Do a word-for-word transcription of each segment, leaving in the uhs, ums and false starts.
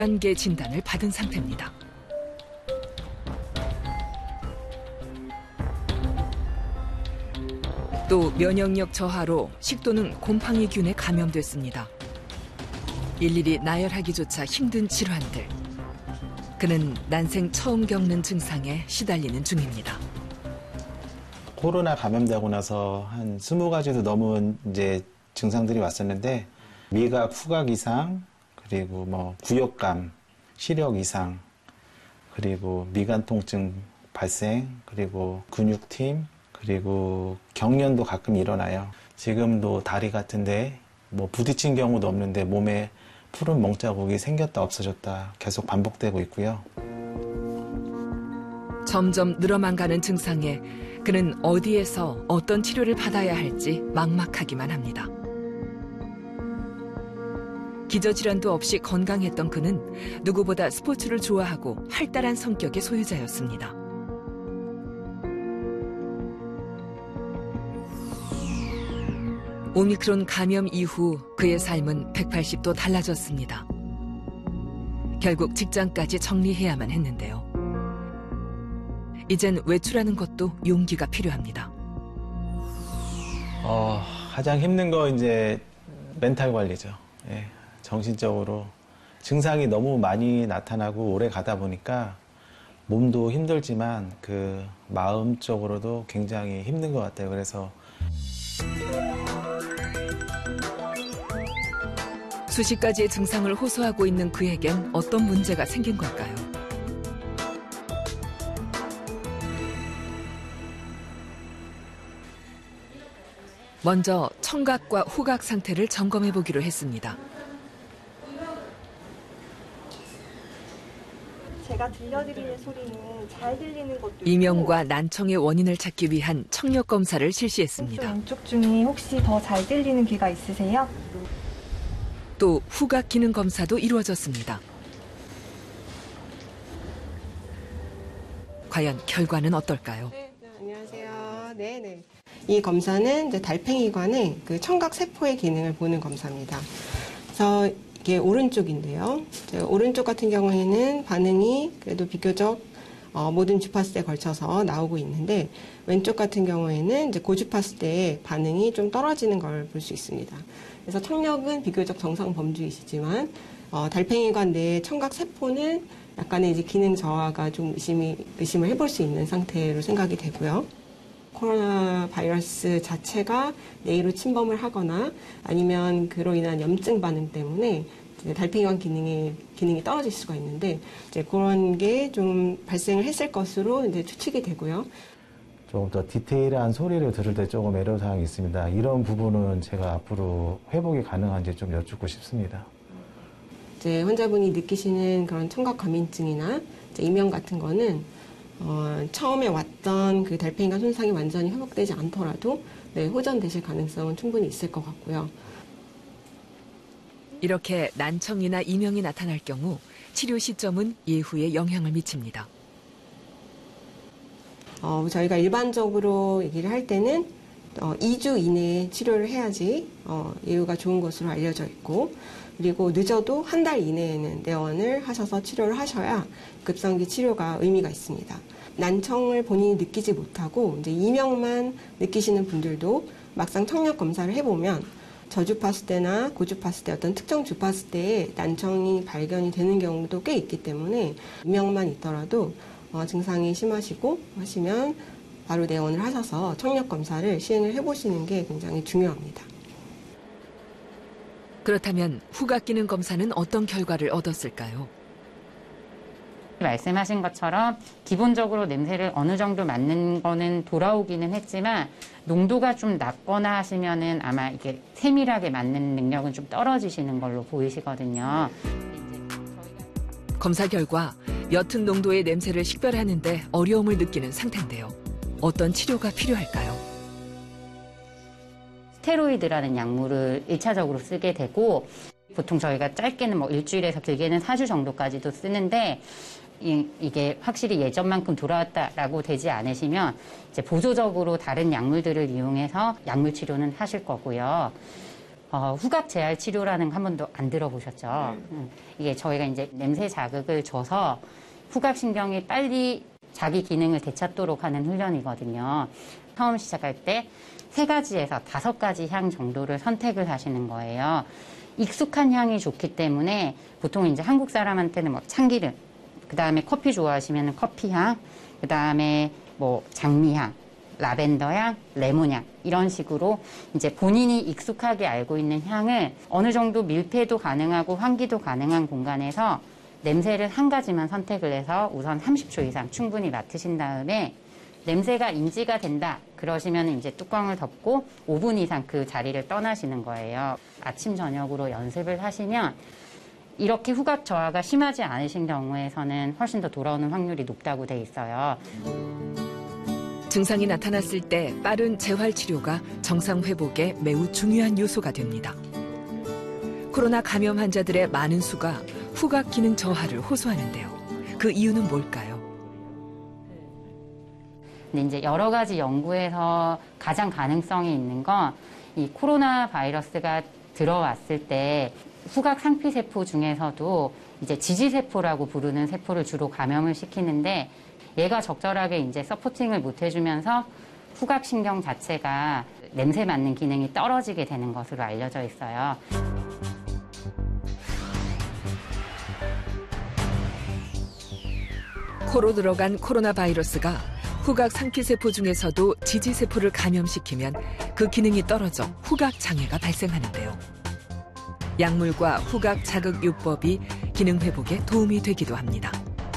단계 진단을 받은 상태입니다. 또 면역력 저하로 식도는 곰팡이균에 감염됐습니다. 일일이 나열하기조차 힘든 질환들. 그는 난생 처음 겪는 증상에 시달리는 중입니다. 코로나 감염되고 나서 한 스무 가지도 넘은 이제 증상들이 왔었는데 미각, 후각 이상, 그리고 뭐 구역감, 시력 이상, 그리고 미간 통증 발생, 그리고 근육팀, 그리고 경련도 가끔 일어나요. 지금도 다리 같은데 뭐 부딪힌 경우도 없는데 몸에 푸른 멍자국이 생겼다 없어졌다 계속 반복되고 있고요. 점점 늘어만 가는 증상에 그는 어디에서 어떤 치료를 받아야 할지 막막하기만 합니다. 기저질환도 없이 건강했던 그는 누구보다 스포츠를 좋아하고 활달한 성격의 소유자였습니다. 오미크론 감염 이후 그의 삶은 백팔십 도 달라졌습니다. 결국 직장까지 정리해야만 했는데요. 이젠 외출하는 것도 용기가 필요합니다. 어, 가장 힘든 거 이제 멘탈 관리죠. 예, 정신적으로 증상이 너무 많이 나타나고 오래 가다 보니까 몸도 힘들지만 그 마음적으로도 굉장히 힘든 것 같아요. 그래서 수십 가지의 증상을 호소하고 있는 그에겐 어떤 문제가 생긴 걸까요? 먼저 청각과 후각 상태를 점검해 보기로 했습니다. 제가 들려드리는 소리는 잘 들리는 것도 있고 이명과 난청의 원인을 찾기 위한 청력 검사를 실시했습니다. 왼쪽 중에 혹시 더 잘 들리는 귀가 있으세요? 또 후각 기능 검사도 이루어졌습니다. 과연 결과는 어떨까요? 네, 네, 안녕하세요. 네, 네. 이 검사는 이제 달팽이관의 그 청각 세포의 기능을 보는 검사입니다. 그래서 이게 오른쪽인데요. 오른쪽 같은 경우에는 반응이 그래도 비교적 어, 모든 주파수대에 걸쳐서 나오고 있는데 왼쪽 같은 경우에는 이제 고주파수대에 반응이 좀 떨어지는 걸 볼 수 있습니다. 그래서 청력은 비교적 정상 범주이시지만 어, 달팽이관 내의 청각 세포는 약간의 이제 기능 저하가 좀 의심이, 의심을 해볼 수 있는 상태로 생각이 되고요. 코로나 바이러스 자체가 뇌로 침범을 하거나 아니면 그로 인한 염증 반응 때문에 달팽이관 기능이, 기능이 떨어질 수가 있는데 이제 그런 게 좀 발생을 했을 것으로 이제 추측이 되고요. 조금 더 디테일한 소리를 들을 때 조금 애로사항이 있습니다. 이런 부분은 제가 앞으로 회복이 가능한지 좀 여쭙고 싶습니다. 이제 환자분이 느끼시는 그런 청각 과민증이나 이제 이명 같은 거는 어, 처음에 왔던 그 달팽이관 손상이 완전히 회복되지 않더라도 네, 호전되실 가능성은 충분히 있을 것 같고요. 이렇게 난청이나 이명이 나타날 경우 치료 시점은 예후에 영향을 미칩니다. 어, 저희가 일반적으로 얘기를 할 때는 어, 이 주 이내에 치료를 해야지 어, 예후가 좋은 것으로 알려져 있고 그리고 늦어도 한 달 이내에는 내원을 하셔서 치료를 하셔야 급성기 치료가 의미가 있습니다. 난청을 본인이 느끼지 못하고 이제 이명만 느끼시는 분들도 막상 청력 검사를 해보면 저주파수대나 고주파수대 어떤 특정 주파수대에 난청이 발견이 되는 경우도 꽤 있기 때문에 이명만 있더라도 어, 증상이 심하시고 하시면 바로 내원을 하셔서 청력 검사를 시행을 해보시는 게 굉장히 중요합니다. 그렇다면 후각 기능 검사는 어떤 결과를 얻었을까요? 말씀하신 것처럼 기본적으로 냄새를 어느 정도 맡는 거는 돌아오기는 했지만 농도가 좀 낮거나 하시면은 아마 이게 세밀하게 맡는 능력은 좀 떨어지시는 걸로 보이시거든요. 검사 결과 옅은 농도의 냄새를 식별하는데 어려움을 느끼는 상태인데요. 어떤 치료가 필요할까요? 스테로이드라는 약물을 일 차적으로 쓰게 되고 보통 저희가 짧게는 뭐 일주일에서 길게는 사 주 정도까지도 쓰는데 이, 이게 확실히 예전만큼 돌아왔다라고 되지 않으시면 이제 보조적으로 다른 약물들을 이용해서 약물 치료는 하실 거고요. 어, 후각 재활 치료라는 거 한 번도 안 들어보셨죠? 음, 이게 저희가 이제 냄새 자극을 줘서 후각 신경이 빨리 자기 기능을 되찾도록 하는 훈련이거든요. 처음 시작할 때 세 가지에서 다섯 가지 향 정도를 선택을 하시는 거예요. 익숙한 향이 좋기 때문에 보통 이제 한국 사람한테는 뭐 참기름, 그 다음에 커피 좋아하시면 커피향, 그 다음에 뭐 장미향, 라벤더향, 레몬향 이런 식으로 이제 본인이 익숙하게 알고 있는 향을 어느 정도 밀폐도 가능하고 환기도 가능한 공간에서 냄새를 한 가지만 선택을 해서 우선 삼십 초 이상 충분히 맡으신 다음에 냄새가 인지가 된다 그러시면 이제 뚜껑을 덮고 오 분 이상 그 자리를 떠나시는 거예요. 아침 저녁으로 연습을 하시면 이렇게 후각 저하가 심하지 않으신 경우에서는 훨씬 더 돌아오는 확률이 높다고 돼 있어요. 증상이 나타났을 때 빠른 재활 치료가 정상 회복에 매우 중요한 요소가 됩니다. 코로나 감염 환자들의 많은 수가 후각 기능 저하를 호소하는데요. 그 이유는 뭘까요? 근데 이제 여러 가지 연구에서 가장 가능성이 있는 건 이 코로나 바이러스가 들어왔을 때 후각 상피세포 중에서도 이제 지지세포라고 부르는 세포를 주로 감염을 시키는데 얘가 적절하게 이제 서포팅을 못 해주면서 후각신경 자체가 냄새 맡는 기능이 떨어지게 되는 것으로 알려져 있어요. 코로 들어간 코로나 바이러스가 후각 상피세포 중에서도 지지세포를 감염시키면 그 기능이 떨어져 후각 장애가 발생하는데요. 약물과 후각 자극 요법이 기능 회복에 도움이 되기도 합니다.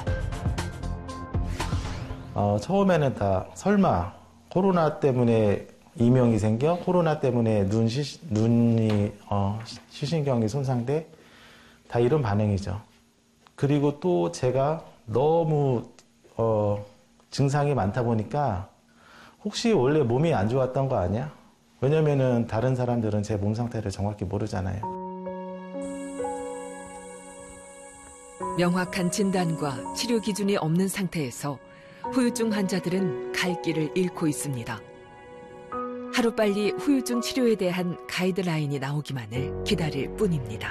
어, 처음에는 다 설마 코로나 때문에 이명이 생겨? 코로나 때문에 눈 시, 눈이 어, 시신경이 손상돼? 다 이런 반응이죠. 그리고 또 제가 너무 어, 증상이 많다 보니까 혹시 원래 몸이 안 좋았던 거 아니야? 왜냐면은 다른 사람들은 제 몸 상태를 정확히 모르잖아요. 명확한 진단과 치료 기준이 없는 상태에서 후유증 환자들은 갈 길을 잃고 있습니다. 하루빨리 후유증 치료에 대한 가이드라인이 나오기만을 기다릴 뿐입니다.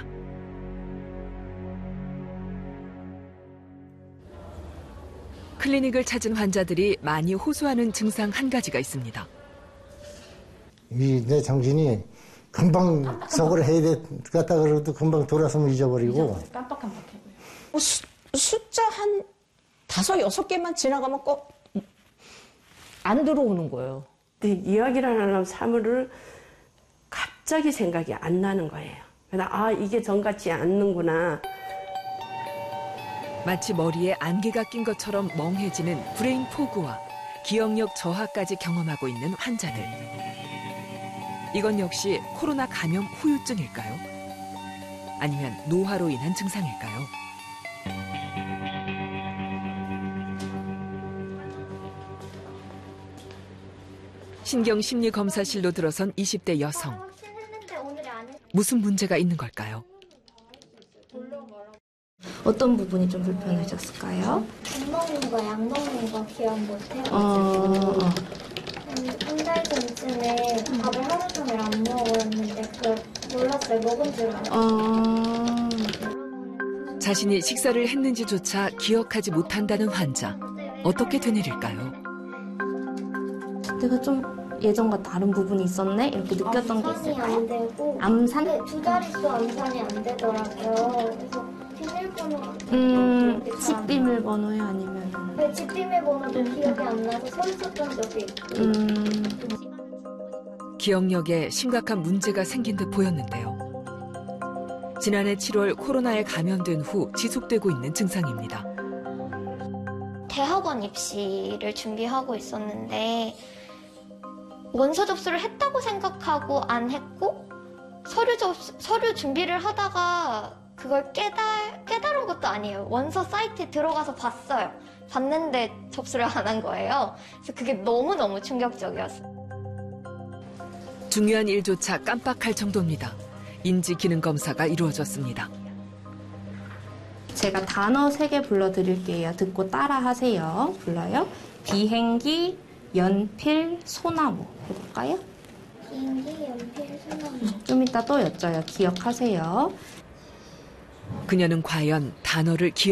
클리닉을 찾은 환자들이 많이 호소하는 증상 한 가지가 있습니다. 이 내 정신이 금방 저걸 해야 돼 갔다 그래도 금방 돌아서면 잊어버리고. 깜빡깜빡해. 어, 수, 숫자 한 다섯 여섯 개만 지나가면 꼭 안 들어오는 거예요. 근데 이야기를 하려면 사물을 갑자기 생각이 안 나는 거예요. 그래서 아 이게 전 같지 않는구나. 마치 머리에 안개가 낀 것처럼 멍해지는 브레인 포그와 기억력 저하까지 경험하고 있는 환자들. 이건 역시 코로나 감염 후유증일까요? 아니면 노화로 인한 증상일까요? 신경심리검사실로 들어선 이십 대 여성. 무슨 문제가 있는 걸까요? 어떤 부분이 좀 불편하셨을까요? 밥 먹는 거, 약 먹는 거 기억 못 해가지고 어... 한 달 전쯤에 밥을 하루 종일 안 먹었는데 그걸 몰랐어요. 먹은 줄 알았어요. 어... 자신이 식사를 했는지조차 기억하지 못한다는 환자. 어떻게 되뇌릴까요? 내가 좀 예전과 다른 부분이 있었네? 이렇게 느꼈던 게 암산이 있을까요? 안 되고 암산? 네, 두 자릿수 암산이 안 되더라고요. 그래서 비밀번호가 음, 집 비밀번호요? 아니면? 네, 집 비밀번호도 기억이 안 나서 서 있었던 적이 있고 음... 기억력에 심각한 문제가 생긴 듯 보였는데요. 지난해 칠월 코로나에 감염된 후 지속되고 있는 증상입니다. 대학원 입시를 준비하고 있었는데 원서 접수를 했다고 생각하고 안 했고 서류 접수, 서류 준비를 하다가 그걸 깨달, 깨달은 것도 아니에요. 원서 사이트에 들어가서 봤어요. 봤는데 접수를 안 한 거예요. 그래서 그게 너무너무 충격적이었어요. 중요한 일조차 깜빡할 정도입니다. 인지기능 검사가 이루어졌습니다. 제가 단어 세 개 불러드릴게요. 듣고 따라 하세요. 불러요. 비행기, 연필, 소나무. 해볼까요? 인기, 연필, 수능. 좀 이따 또 여쭤요. 기억하세요. 그녀는 과연 단어를 기억